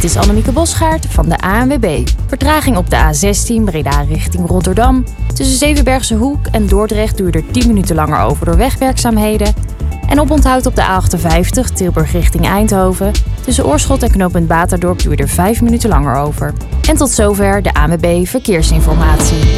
Dit is Annemieke Bosgaard van de ANWB. Vertraging op de A16 Breda richting Rotterdam. Tussen Zevenbergse Hoek en Dordrecht duurde er 10 minuten langer over door wegwerkzaamheden. En oponthoud op de A58 Tilburg richting Eindhoven. Tussen Oorschot en knooppunt Baterdorp duurde er 5 minuten langer over. En tot zover de ANWB Verkeersinformatie.